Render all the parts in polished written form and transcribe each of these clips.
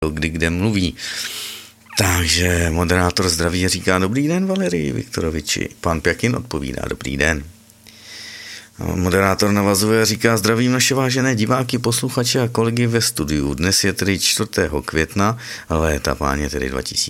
kdy kde mluví. Takže moderátor zdraví říká dobrý den Valerii Viktoroviči. Pan Pjakin odpovídá dobrý den. Moderátor navazuje a říká zdravím naše vážené diváky, posluchače a kolegy ve studiu. Dnes je tedy 4. května, léta páně tedy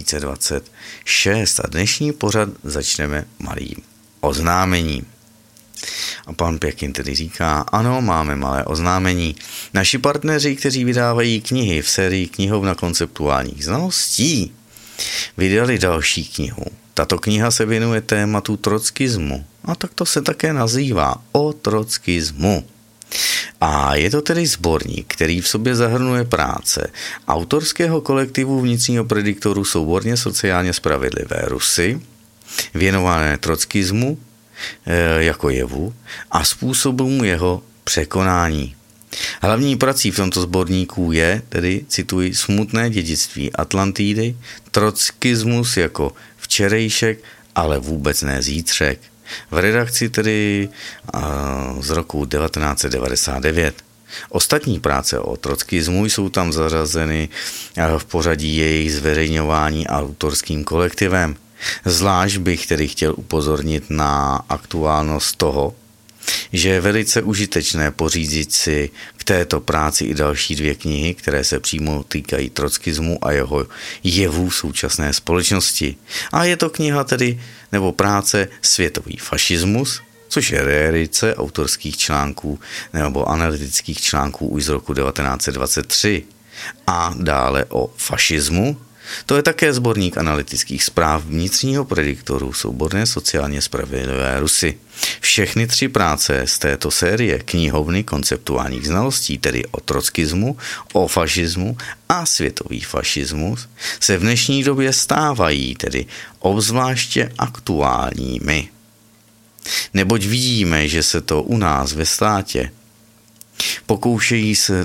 2026 a dnešní pořad začneme malým oznámením. A pan Pjakin tedy říká, ano, máme malé oznámení. Naši partneři, kteří vydávají knihy v sérii knihovna konceptuálních znalostí, vydali další knihu. Tato kniha se věnuje tématu trockismu a tak to se také nazývá o trockismu. A je to tedy sborník, který v sobě zahrnuje práce autorského kolektivu vnitřního prediktoru Souborně sociálně spravedlivé Rusy, věnované trockismu jako jevu a způsobům jeho překonání. Hlavní prací v tomto sborníku je, tedy cituji, smutné dědictví Atlantidy, trockismus jako včerejšek, ale vůbec ne zítřek. V redakci tedy z roku 1999. Ostatní práce o trockismu jsou tam zařazeny v pořadí jejich zveřejňování autorským kolektivem. Zvlášť bych tedy chtěl upozornit na aktuálnost toho, že je velice užitečné pořídit si k této práci i další 2 knihy, které se přímo týkají trockismu a jeho jevů v současné společnosti. A je to kniha tedy, nebo práce Světový fašismus, což je reedice autorských článků nebo analytických článků už z roku 1923. A dále o fašismu. To je také sborník analytických zpráv vnitřního prediktoru Souborné sociálně spravedlivé Rusy. Všechny 3 práce z této série knihovny konceptuálních znalostí, tedy o trockismu, o fašismu a světový fašismus, se v dnešní době stávají tedy obzvláště aktuálními. Neboť vidíme, že se to u nás ve státě pokoušejí se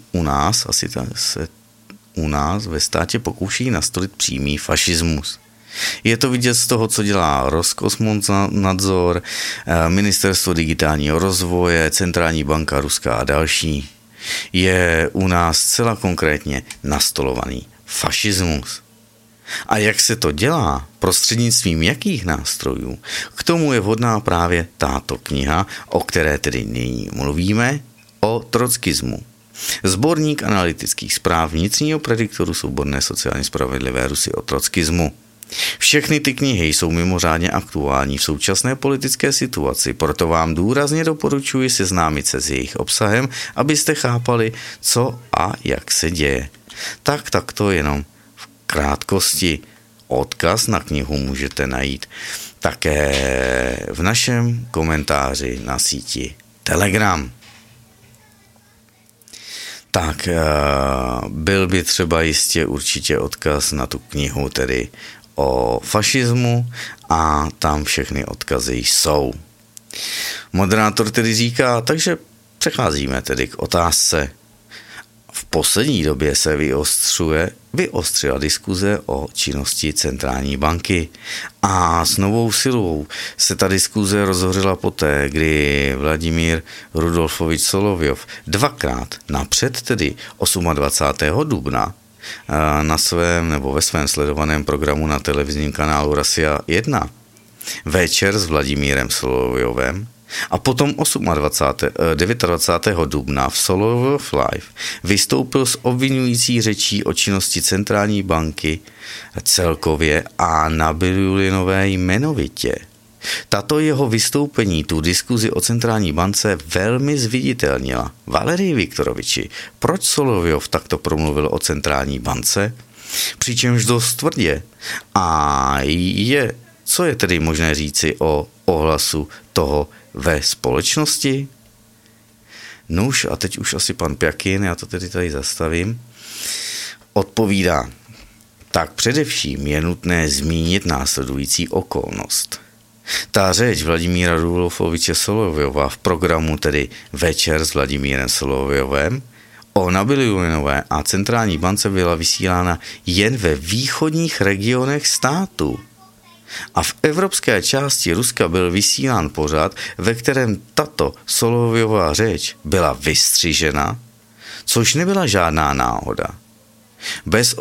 u nás ve státě pokouší nastolit přímý fašismus. Je to vidět z toho, co dělá Roskosmonadzor, Ministerstvo digitálního rozvoje, Centrální banka ruská a další. Je u nás zcela konkrétně nastolovaný fašismus. A jak se to dělá, prostřednictvím jakých nástrojů, k tomu je vhodná právě tato kniha, o které tedy nyní mluvíme, o trockismu. Sborník analytických zpráv vnitřního prediktoru Souborné sociálně spravedlivé Rusy o trockismu. Všechny ty knihy jsou mimořádně aktuální v současné politické situaci, proto vám důrazně doporučuji seznámit se s jejich obsahem, abyste chápali, co a jak se děje. Tak to jenom v krátkosti. Odkaz na knihu můžete najít také v našem komentáři na síti Telegram. Tak byl by třeba jistě určitě odkaz na tu knihu tedy o fašismu a tam všechny odkazy jsou. Moderátor tedy říká, takže přecházíme tedy k otázce. V poslední době se vyostřila diskuze o činnosti centrální banky a s novou silou se ta diskuze rozhořela poté, kdy Vladimír Rudolfovič Solovjov 2krát napřed, tedy 28. dubna, na svém nebo ve svém sledovaném programu na televizním kanálu Russia 1 večer s Vladimírem Solovjovem a potom 29. dubna v Solovjov Live vystoupil s obvinující řečí o činnosti centrální banky celkově a Nabiulinové jmenovitě. Tato jeho vystoupení tu diskuzi o centrální bance velmi zviditelnila. Valerii Viktoroviči, proč Solovjov takto promluvil o centrální bance? Přičemž dost tvrdě. A co je tedy možné říci o ohlasu toho ve společnosti? Nuž, a teď už asi pan Pjakin, já to tedy tady zastavím, odpovídá. Tak především je nutné zmínit následující okolnost. Ta řeč Vladimíra Rudolfoviče Solovjova v programu tedy Večer s Vladimírem Solovjovem o Nabiulinové a centrální bance byla vysílána jen ve východních regionech státu. A v evropské části Ruska byl vysílán pořad, ve kterém tato Solovjova řeč byla vystřižena, což nebyla žádná náhoda. Bez